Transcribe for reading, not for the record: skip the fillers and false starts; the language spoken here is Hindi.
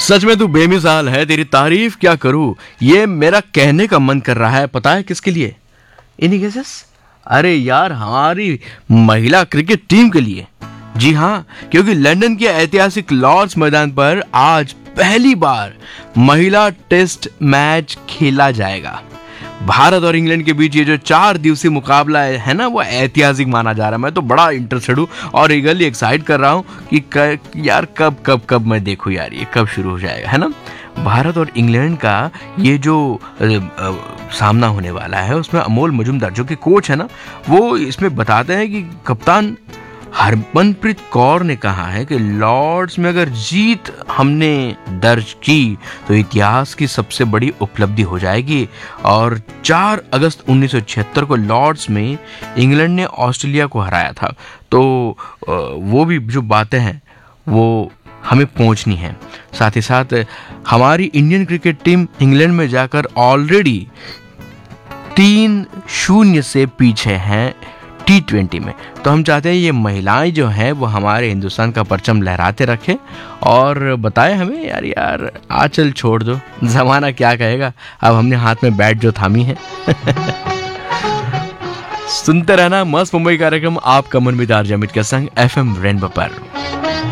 सच में तू बेमिसाल है, तेरी तारीफ क्या करूं। ये मेरा कहने का मन कर रहा है, पता है किसके लिए? इन्हीं केसेस, अरे यार हमारी महिला क्रिकेट टीम के लिए। जी हाँ, क्योंकि लंदन के ऐतिहासिक लॉर्ड्स मैदान पर आज पहली बार महिला टेस्ट मैच खेला जाएगा। भारत और इंग्लैंड के बीच ये जो 4 दिवसीय मुकाबला है ना, वो ऐतिहासिक माना जा रहा है। मैं तो बड़ा इंटरेस्टेड हूँ और ईगरली एक्साइट कर रहा हूँ कि यार कब मैं देखूँ यार, ये कब शुरू हो जाएगा, है ना। भारत और इंग्लैंड का ये जो सामना होने वाला है, उसमें अमोल मजुमदार जो कि कोच है ना, वो इसमें बताते हैं कि कप्तान हरमनप्रीत कौर ने कहा है कि लॉर्ड्स में अगर जीत हमने दर्ज की तो इतिहास की सबसे बड़ी उपलब्धि हो जाएगी। और 4 अगस्त 1976 को लॉर्ड्स में इंग्लैंड ने ऑस्ट्रेलिया को हराया था। तो वो भी जो बातें हैं वो हमें पहुंचनी है। साथ ही साथ हमारी इंडियन क्रिकेट टीम इंग्लैंड में जाकर ऑलरेडी 3-0 से पीछे हैं T20 में। तो हम चाहते हैं ये महिलाएं जो हैं वो हमारे हिंदुस्तान का परचम लहराते रखें और बताएं हमें यार आंचल छोड़ दो, जमाना क्या कहेगा, अब हमने हाथ में बैट जो थामी है। सुनते रहना मस्त मुंबई कार्यक्रम, आपका मनमीत आरजे अमित के संग FM रेनबो पर।